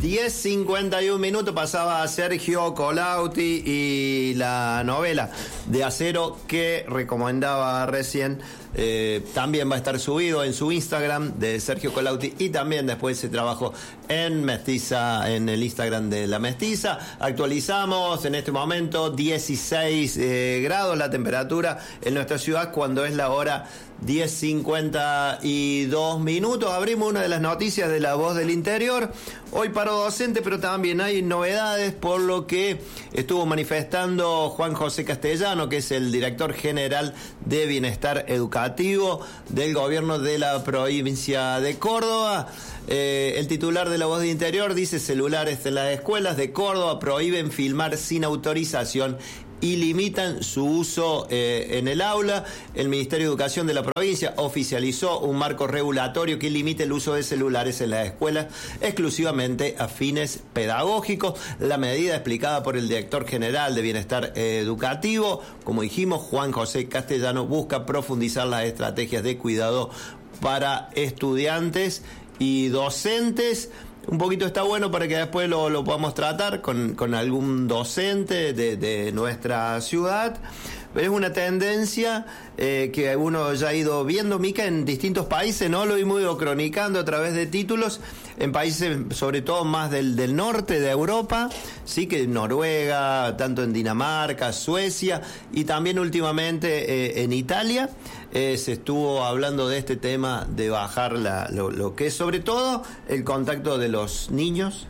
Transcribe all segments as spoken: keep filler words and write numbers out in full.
diez cincuenta y un minutos pasaba Sergio Colautti y la novela de Acero que recomendaba recién. Eh, también va a estar subido en su Instagram de Sergio Colautti y también después se trabajó en Mestiza, en el Instagram de La Mestiza. Actualizamos en este momento dieciséis eh, grados la temperatura en nuestra ciudad cuando es la hora diez cincuenta y dos minutos. Abrimos una de las noticias de La Voz del Interior. Hoy paro docente, pero también hay novedades, por lo que estuvo manifestando Juan José Castellano, que es el director general de Bienestar Educativo del gobierno de la provincia de Córdoba. Eh, el titular de La Voz del Interior dice: celulares en las escuelas de Córdoba prohíben filmar sin autorización y limitan su uso eh, en el aula. El Ministerio de Educación de la provincia oficializó un marco regulatorio que limite el uso de celulares en las escuelas exclusivamente a fines pedagógicos. La medida explicada por el director general de Bienestar eh, Educativo, como dijimos, Juan José Castellano, busca profundizar las estrategias de cuidado para estudiantes y docentes. Un poquito está bueno para que después lo, lo podamos tratar con, con algún docente de, de nuestra ciudad. Es una tendencia eh, que uno ya ha ido viendo, Mica, en distintos países, ¿no? Lo hemos ido cronicando a través de títulos, en países sobre todo más del, del norte de Europa, sí, que en Noruega, tanto en Dinamarca, Suecia y también últimamente eh, en Italia. Eh, se estuvo hablando de este tema de bajar la, lo, lo que es sobre todo el contacto de los niños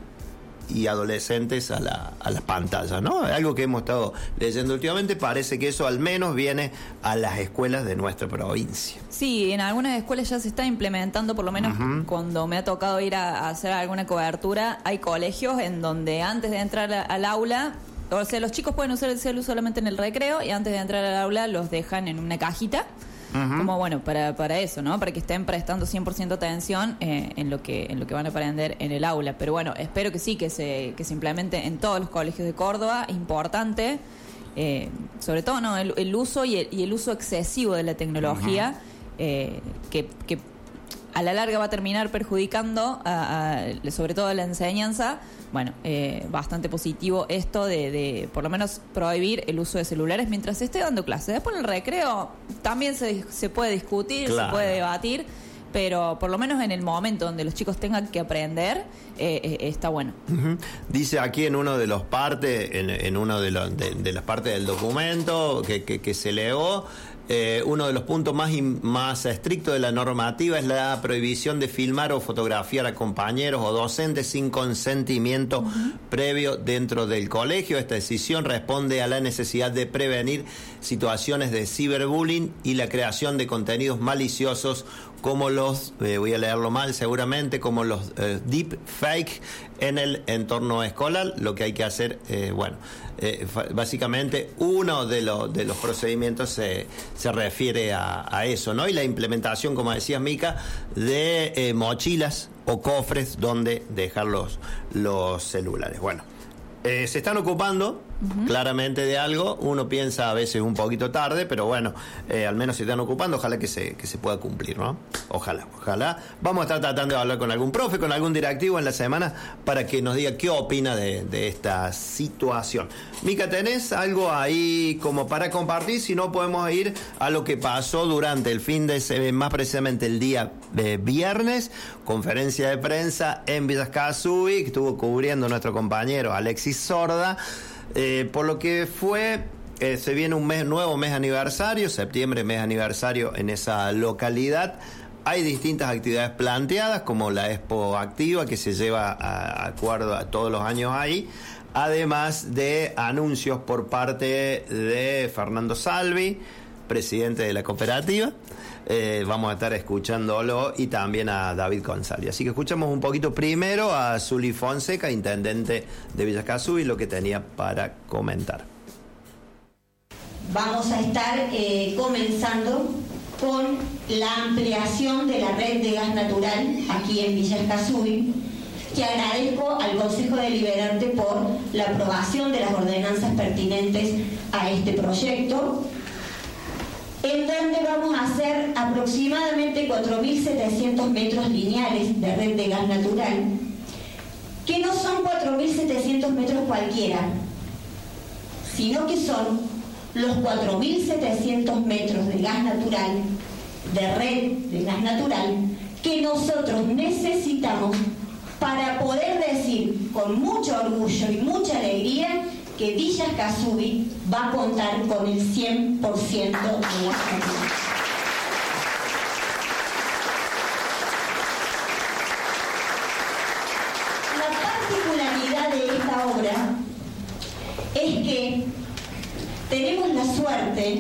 y adolescentes a la, a las pantallas, ¿no? Algo que hemos estado leyendo últimamente. Parece que eso al menos viene a las escuelas de nuestra provincia. Sí, en algunas escuelas ya se está implementando, por lo menos uh-huh. cuando me ha tocado ir a, a hacer alguna cobertura, hay colegios en donde antes de entrar a, al aula, o sea, los chicos pueden usar el celu solamente en el recreo y antes de entrar al aula los dejan en una cajita. Uh-huh. Como bueno, para, para eso, ¿no? Para que estén prestando cien por ciento atención eh, en lo que en lo que van a aprender en el aula. Pero bueno, espero que sí, que se que se implemente en todos los colegios de Córdoba. Importante, eh, sobre todo, ¿no? El, el uso y el, y el uso excesivo de la tecnología, uh-huh. eh, que, que a la larga va a terminar perjudicando a, a, sobre todo a la enseñanza. Bueno, eh, bastante positivo esto de, de por lo menos prohibir el uso de celulares mientras se esté dando clases. Después en el recreo también se, se puede discutir, claro. se puede debatir, pero por lo menos en el momento donde los chicos tengan que aprender, eh, eh, está bueno. Uh-huh. Dice aquí en uno de los partes, en, en uno de, los, de, de las partes del documento que, que, que se leó, Eh, uno de los puntos más, in, más estrictos de la normativa es la prohibición de filmar o fotografiar a compañeros o docentes sin consentimiento uh-huh. previo dentro del colegio. Esta decisión responde a la necesidad de prevenir situaciones de ciberbullying y la creación de contenidos maliciosos como los, eh, voy a leerlo mal seguramente, como los eh, deep fake en el entorno escolar. Lo que hay que hacer, eh, bueno, eh, básicamente uno de, lo, de los procedimientos se, se refiere a, a eso, ¿no? Y la implementación, como decías, Mica, de eh, mochilas o cofres donde dejar los, los celulares. Bueno, eh, se están ocupando uh-huh. claramente de algo. Uno piensa a veces un poquito tarde, pero bueno, eh, al menos se están ocupando. Ojalá que se, que se pueda cumplir, ¿no? Ojalá, ojalá. Vamos a estar tratando de hablar con algún profe, con algún directivo en la semana para que nos diga qué opina de, de esta situación. Mica, ¿tenés algo ahí como para compartir? Si no, podemos ir a lo que pasó durante el fin de semana, más precisamente el día de viernes, conferencia de prensa en Villa Escazú, que estuvo cubriendo nuestro compañero Alexis Sorda. Eh, por lo que fue, eh, se viene un mes, nuevo mes aniversario, septiembre, mes aniversario en esa localidad. Hay distintas actividades planteadas, como la Expo Activa, que se lleva a, a acuerdo a todos los años ahí, además de anuncios por parte de Fernando Salvi, presidente de la cooperativa. Eh, vamos a estar escuchándolo, y también a David González. Así que escuchamos un poquito primero a Zuli Fonseca, intendente de Villa Escazú, y lo que tenía para comentar. Vamos a estar eh, comenzando con la ampliación de la red de gas natural aquí en Villa Escazú, que agradezco al Consejo Deliberante por la aprobación de las ordenanzas pertinentes a este proyecto, en donde vamos a hacer aproximadamente cuatro mil setecientos metros lineales de red de gas natural, que no son cuatro mil setecientos metros cualquiera, sino que son los cuatro mil setecientos metros de gas natural, de red de gas natural, que nosotros necesitamos para poder decir con mucho orgullo y mucha alegría que Villa Escazú va a contar con el cien por ciento de gas natural. La particularidad de esta obra es que tenemos la suerte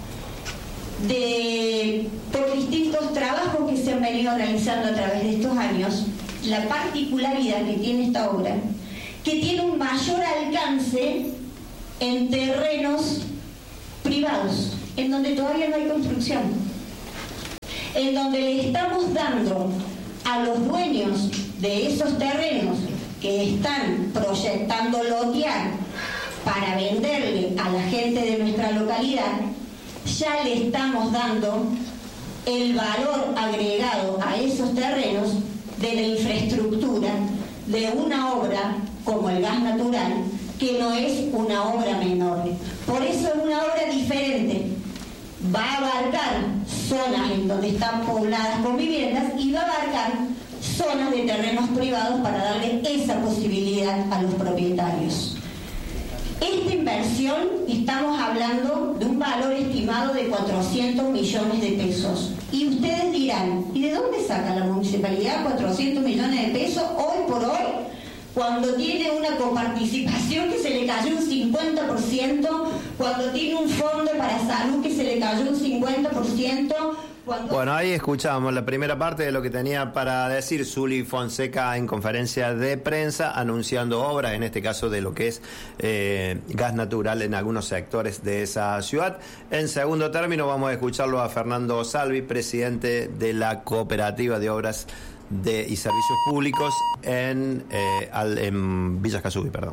de, por distintos trabajos que se han venido realizando a través de estos años, la particularidad que tiene esta obra, que tiene un mayor alcance en terrenos privados, en donde todavía no hay construcción, en donde le estamos dando a los dueños de esos terrenos que están proyectando lotear para venderle a la gente de nuestra localidad, ya le estamos dando el valor agregado a esos terrenos de la infraestructura de una obra como el gas natural, que no es una obra menor. Por eso es una obra diferente. Va a abarcar zonas en donde están pobladas con viviendas y va a abarcar zonas de terrenos privados para darle esa posibilidad a los propietarios. Esta inversión, estamos hablando de un valor estimado de cuatrocientos millones de pesos. Y ustedes dirán, ¿y de dónde saca la municipalidad cuatrocientos millones de pesos hoy por hoy, cuando tiene una coparticipación que se le cayó un cincuenta por ciento, cuando tiene un fondo para salud que se le cayó un cincuenta por ciento? Cuando... Bueno, ahí escuchamos la primera parte de lo que tenía para decir Zuli Fonseca en conferencia de prensa, anunciando obras, en este caso de lo que es eh, gas natural en algunos sectores de esa ciudad. En segundo término vamos a escucharlo a Fernando Salvi, presidente de la Cooperativa de Obras de y Servicios Públicos en, eh, al, en Villa Escazú, perdón.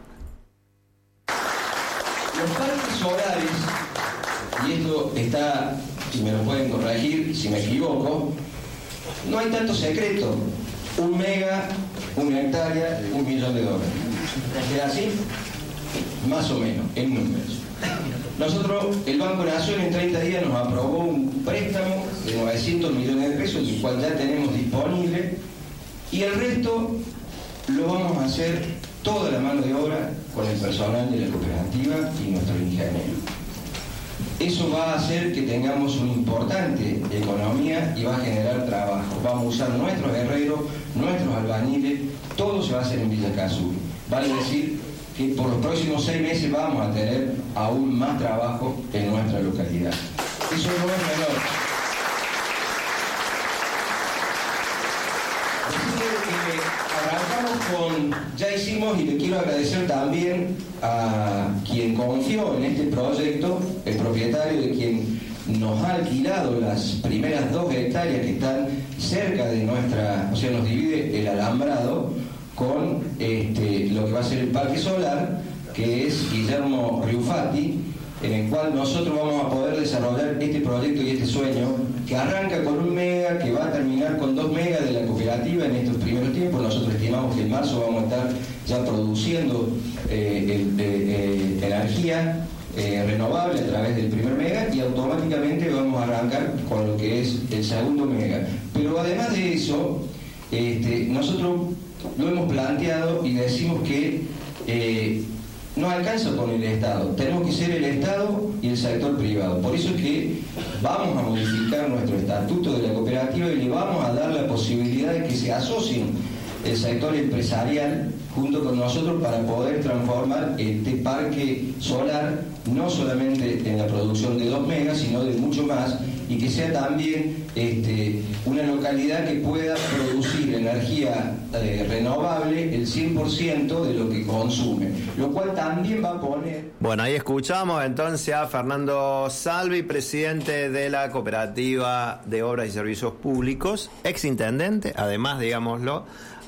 Los parques solares, y esto está, si me lo pueden corregir, si me equivoco, no hay tanto secreto. Un mega, una hectárea, un millón de dólares. ¿Es así? Más o menos, en números. Nosotros, el Banco Nación en treinta días nos aprobó un préstamo de novecientos millones de pesos, el cual ya tenemos disponible, y el resto lo vamos a hacer toda la mano de obra con el personal de la cooperativa y nuestros ingenieros. Eso va a hacer que tengamos una importante economía y va a generar trabajo. Vamos a usar nuestros herreros, nuestros albañiles, todo se va a hacer en Villa Escazú. Vale decir que por los próximos seis meses vamos a tener aún más trabajo en nuestra localidad. Eso no es menor. Arrancamos con, ya hicimos, y le quiero agradecer también a quien confió en este proyecto, el propietario de quien nos ha alquilado las primeras dos hectáreas que están cerca de nuestra, o sea, nos divide el alambrado con este, lo que va a ser el parque solar, que es Guillermo Riufati, en el cual nosotros vamos a poder desarrollar este proyecto y este sueño, que arranca con un mega, que va a terminar con dos megas de la cooperativa en estos primeros tiempos. Nosotros estimamos que en marzo vamos a estar ya produciendo eh, el, eh, eh, energía eh, renovable a través del primer mega, y automáticamente vamos a arrancar con lo que es el segundo mega. Pero además de eso, este, nosotros lo hemos planteado y decimos que eh, no alcanza con el Estado, tenemos que ser el Estado y el sector privado. Por eso es que vamos a modificar nuestro estatuto de la cooperativa y le vamos a dar la posibilidad de que se asocien el sector empresarial junto con nosotros para poder transformar este parque solar no solamente en la producción de dos megas, sino de mucho más, y que sea también este, una localidad que pueda producir energía eh, renovable el cien por ciento de lo que consume, lo cual también va a poner... Bueno, ahí escuchamos entonces a Fernando Salvi, presidente de la Cooperativa de Obras y Servicios Públicos, ex intendente, además, digámoslo,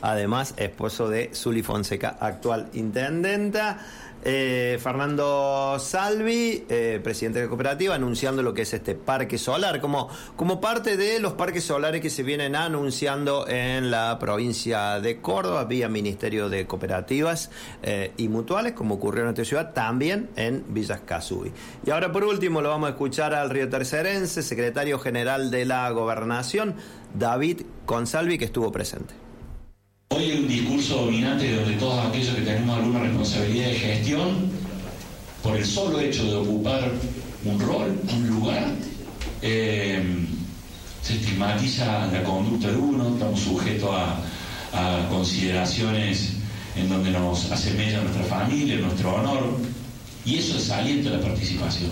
además esposo de Zuli Fonseca, actual intendenta. Eh, Fernando Salvi, eh, presidente de la cooperativa, anunciando lo que es este parque solar, como, como parte de los parques solares que se vienen anunciando en la provincia de Córdoba, vía Ministerio de Cooperativas eh, y Mutuales, como ocurrió en nuestra ciudad, también en Villa Escazú. Y ahora por último lo vamos a escuchar al riotercerense, secretario general de la Gobernación, David Consalvi, que estuvo presente. Hoy hay un discurso dominante donde todos aquellos que tenemos alguna responsabilidad de gestión, por el solo hecho de ocupar un rol, un lugar, eh, se estigmatiza la conducta de uno, estamos sujetos a, a consideraciones en donde nos hace mella nuestra familia, nuestro honor, y eso desalienta la participación.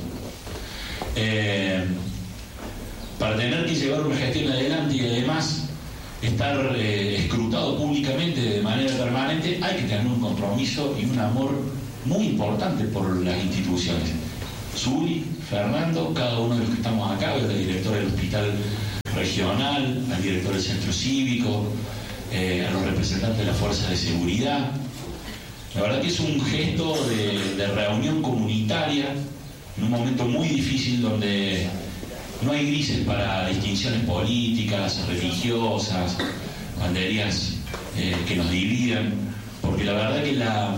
Eh, para tener que llevar una gestión adelante y además estar eh, escrutado públicamente de manera permanente, hay que tener un compromiso y un amor muy importante por las instituciones. Zuli, Fernando, cada uno de los que estamos acá, el director del hospital regional, al director del centro cívico, eh, a los representantes de las fuerzas de seguridad. La verdad que es un gesto de, de reunión comunitaria en un momento muy difícil donde no hay grises para distinciones políticas, religiosas, banderías eh, que nos dividan, porque la verdad que la,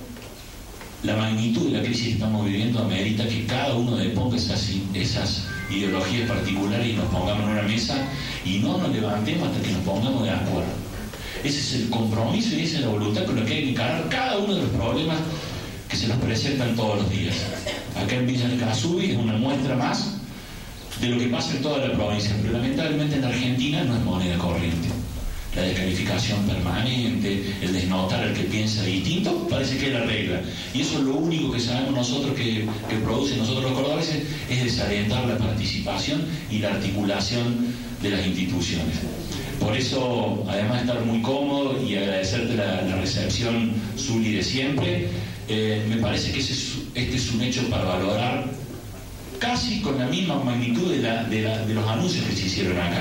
la magnitud de la crisis que estamos viviendo amerita que cada uno deponga esas, esas ideologías particulares y nos pongamos en una mesa y no nos levantemos hasta que nos pongamos de acuerdo. Ese es el compromiso y esa es la voluntad con la que hay que encarar cada uno de los problemas que se nos presentan todos los días. Acá en Villa Escazú es una muestra más de lo que pasa en toda la provincia, pero lamentablemente en Argentina no es moneda corriente. La descalificación permanente, el desnotar al que piensa distinto, parece que es la regla. Y eso es lo único que sabemos nosotros que, que produce nosotros los cordobeses, es desalentar la participación y la articulación de las instituciones. Por eso, además de estar muy cómodo y agradecerte la, la recepción, Zuli, de siempre, eh, me parece que ese es, este es un hecho para valorar casi con la misma magnitud de, la, de, la, de los anuncios que se hicieron acá.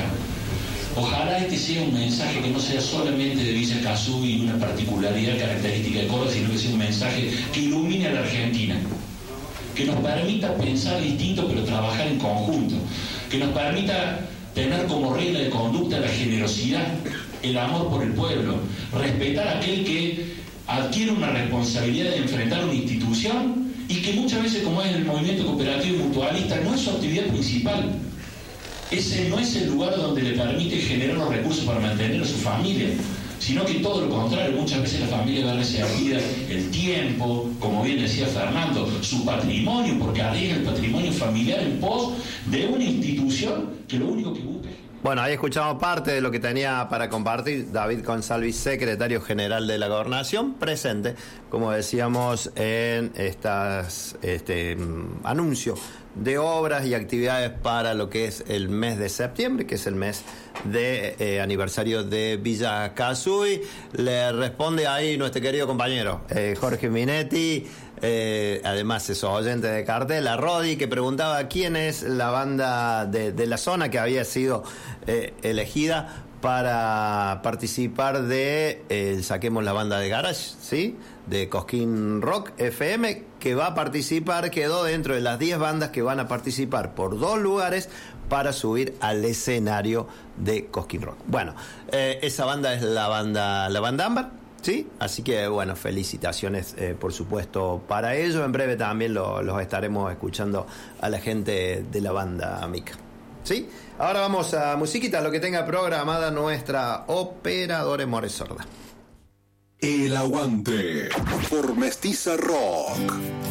Ojalá este sea un mensaje que no sea solamente de Villa Escazú y una particularidad característica de Córdoba, sino que sea un mensaje que ilumine a la Argentina, que nos permita pensar distinto pero trabajar en conjunto, que nos permita tener como regla de conducta la generosidad, el amor por el pueblo, respetar a aquel que adquiere una responsabilidad de enfrentar una institución y que muchas veces, como es el movimiento cooperativo y mutualista, no es su actividad principal. Ese no es el lugar donde le permite generar los recursos para mantener a su familia, sino que todo lo contrario, muchas veces la familia va a recibir el tiempo, como bien decía Fernando, su patrimonio, porque arriesga el patrimonio familiar en pos de una institución que lo único que busca es... Bueno, ahí escuchamos parte de lo que tenía para compartir David Consalvi, secretario general de la Gobernación, presente, como decíamos, en estas este anuncio de obras y actividades para lo que es el mes de septiembre, que es el mes de eh, aniversario de Villa Escazú. Le responde ahí nuestro querido compañero eh, Jorge Minetti, eh, además es oyente de cartel, a Rodi, que preguntaba quién es la banda de, de la zona que había sido eh, elegida para participar de eh, Saquemos la Banda de Garage, ¿sí?, de Cosquín Rock F M, que va a participar, quedó dentro de las diez bandas que van a participar por dos lugares para subir al escenario de Cosquín Rock. Bueno, eh, esa banda es la banda, la banda Ámbar, ¿sí? Así que, bueno, felicitaciones, eh, por supuesto, para ellos. En breve también lo, los estaremos escuchando a la gente de la banda Mica, ¿sí? Ahora vamos a musiquita, lo que tenga programada nuestra operadora More Sorda. El Aguante por Mestiza Rock.